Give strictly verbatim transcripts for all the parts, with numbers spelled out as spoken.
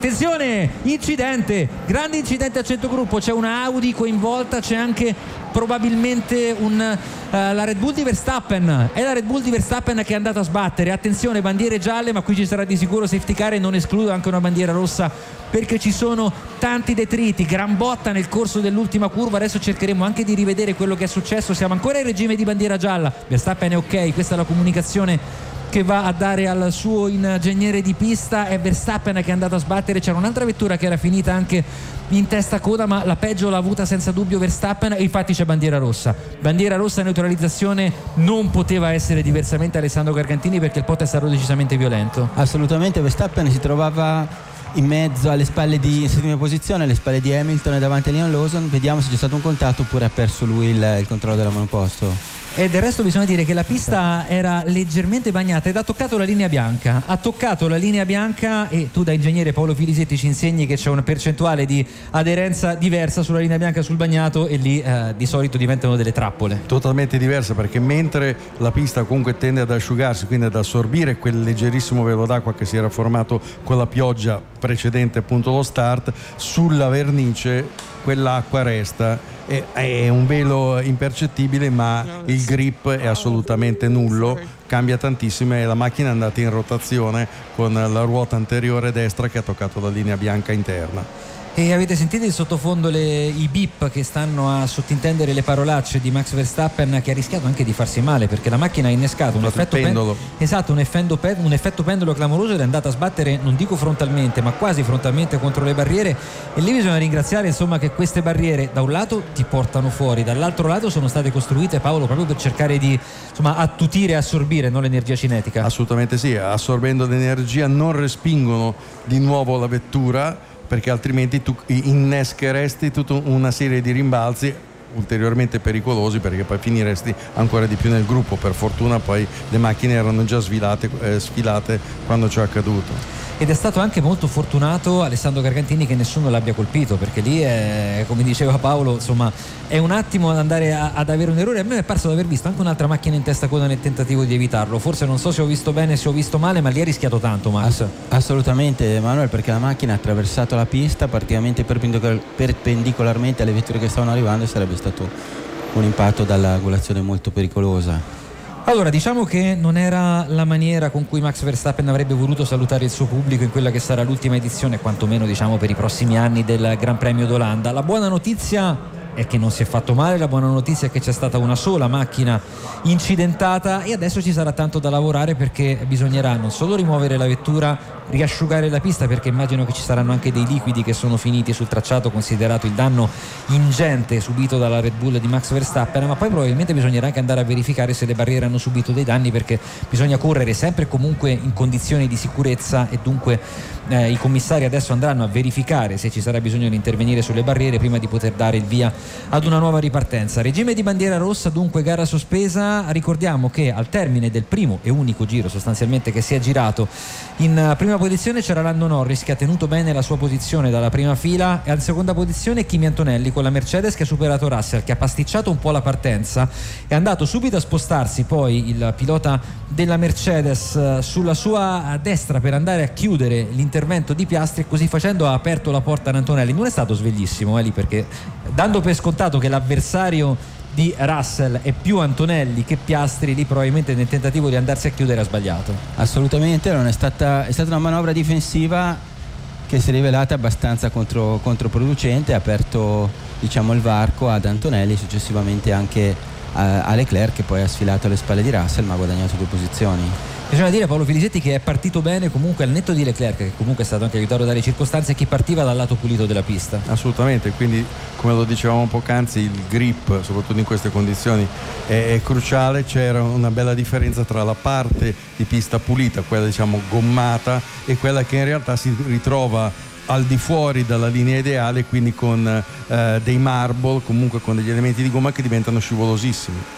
Attenzione, incidente, grande incidente a centrogruppo, c'è una Audi coinvolta, c'è anche probabilmente un, uh, la Red Bull di Verstappen, è la Red Bull di Verstappen che è andata a sbattere. Attenzione, bandiere gialle, ma qui ci sarà di sicuro safety car e non escludo anche una bandiera rossa perché ci sono tanti detriti, gran botta nel corso dell'ultima curva. Adesso cercheremo anche di rivedere quello che è successo, siamo ancora in regime di bandiera gialla, Verstappen è ok, questa è la comunicazione che va a dare al suo ingegnere di pista. È Verstappen che è andato a sbattere, c'era un'altra vettura che era finita anche in testa coda, ma la peggio l'ha avuta senza dubbio Verstappen e infatti c'è bandiera rossa, bandiera rossa, neutralizzazione. Non poteva essere diversamente Alessandro Gargantini perché il pot è stato decisamente violento. Assolutamente, Verstappen si trovava in mezzo alle spalle di in settima posizione, alle spalle di Hamilton e davanti a Liam Lawson. Vediamo se c'è stato un contatto oppure ha perso lui il, il controllo della monoposto. E del resto bisogna dire che la pista era leggermente bagnata ed ha toccato la linea bianca, ha toccato la linea bianca e tu da ingegnere Paolo Filisetti ci insegni che c'è una percentuale di aderenza diversa sulla linea bianca e sul bagnato e lì eh, di solito diventano delle trappole. Totalmente diversa, perché mentre la pista comunque tende ad asciugarsi, quindi ad assorbire quel leggerissimo velo d'acqua che si era formato con la pioggia precedente appunto lo start, sulla vernice quell'acqua resta. È un velo impercettibile, ma il grip è assolutamente nullo, cambia tantissimo e la macchina è andata in rotazione con la ruota anteriore destra che ha toccato la linea bianca interna. E avete sentito in sottofondo le, i beep che stanno a sottintendere le parolacce di Max Verstappen, che ha rischiato anche di farsi male perché la macchina ha innescato un effetto pendolo. Pen- esatto, un effetto, pen- un effetto pendolo clamoroso ed è andata a sbattere, non dico frontalmente, ma quasi frontalmente contro le barriere. E lì bisogna ringraziare insomma che queste barriere da un lato ti portano fuori, dall'altro lato sono state costruite, Paolo, proprio per cercare di insomma attutire e assorbire, no, l'energia cinetica. Assolutamente sì, assorbendo l'energia non respingono di nuovo la vettura, perché altrimenti tu innescheresti tutta una serie di rimbalzi ulteriormente pericolosi, perché poi finiresti ancora di più nel gruppo. Per fortuna poi le macchine erano già sfilate, eh, sfilate quando ciò è accaduto. Ed è stato anche molto fortunato Alessandro Gargantini che nessuno l'abbia colpito, perché lì è, come diceva Paolo, insomma è un attimo ad andare a, ad avere un errore. A me è parso di aver visto anche un'altra macchina in testa coda nel tentativo di evitarlo, forse non so se ho visto bene, se ho visto male, ma lì ha rischiato tanto Max. Ass- assolutamente Manuel, perché la macchina ha attraversato la pista praticamente perpendicolar- perpendicolarmente alle vetture che stavano arrivando e sarebbe stato un impatto dall'angolazione molto pericolosa. Allora, diciamo che non era la maniera con cui Max Verstappen avrebbe voluto salutare il suo pubblico in quella che sarà l'ultima edizione, quantomeno diciamo per i prossimi anni del Gran Premio d'Olanda. La buona notizia è che non si è fatto male, la buona notizia è che c'è stata una sola macchina incidentata e adesso ci sarà tanto da lavorare, perché bisognerà non solo rimuovere la vettura, riasciugare la pista, perché immagino che ci saranno anche dei liquidi che sono finiti sul tracciato, considerato il danno ingente subito dalla Red Bull di Max Verstappen, ma poi probabilmente bisognerà anche andare a verificare se le barriere hanno subito dei danni, perché bisogna correre sempre e comunque in condizioni di sicurezza e dunque eh, i commissari adesso andranno a verificare se ci sarà bisogno di intervenire sulle barriere prima di poter dare il via ad una nuova ripartenza. Regime di bandiera rossa, dunque gara sospesa. Ricordiamo che al termine del primo e unico giro sostanzialmente che si è girato, in prima posizione c'era Lando Norris che ha tenuto bene la sua posizione dalla prima fila, e alla seconda posizione Kimi Antonelli con la Mercedes che ha superato Russell, che ha pasticciato un po' la partenza, è andato subito a spostarsi poi il pilota della Mercedes sulla sua destra per andare a chiudere l'intervento di Piastri, e così facendo ha aperto la porta ad Antonelli. Non è stato sveglissimo eh, lì, perché dando per scontato che l'avversario di Russell è più Antonelli che Piastri, lì probabilmente nel tentativo di andarsi a chiudere ha sbagliato. Assolutamente, non è stata, è stata una manovra difensiva che si è rivelata abbastanza contro, controproducente, ha aperto diciamo il varco ad Antonelli, successivamente anche a, a Leclerc, che poi ha sfilato alle spalle di Russell ma ha guadagnato due posizioni. Bisogna dire, Paolo Filisetti, che è partito bene comunque al netto di Leclerc, che comunque è stato anche aiutato dalle circostanze, che partiva dal lato pulito della pista. Assolutamente, quindi come lo dicevamo poc'anzi, il grip soprattutto in queste condizioni è, è cruciale. C'era una bella differenza tra la parte di pista pulita, quella diciamo gommata, e quella che in realtà si ritrova al di fuori dalla linea ideale, quindi con eh, dei marble, comunque con degli elementi di gomma che diventano scivolosissimi.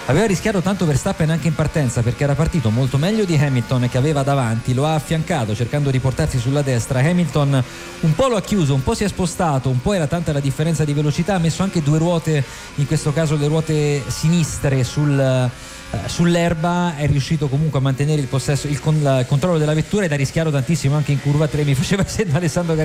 Aveva rischiato tanto Verstappen anche in partenza, perché era partito molto meglio di Hamilton che aveva davanti, lo ha affiancato cercando di portarsi sulla destra. Hamilton un po' lo ha chiuso, un po' si è spostato, un po' era tanta la differenza di velocità, ha messo anche due ruote, in questo caso le ruote sinistre sul sull'erba, è riuscito comunque a mantenere il possesso, il, con, il controllo della vettura ed ha rischiato tantissimo anche in curva tre. Mi faceva sentire Alessandro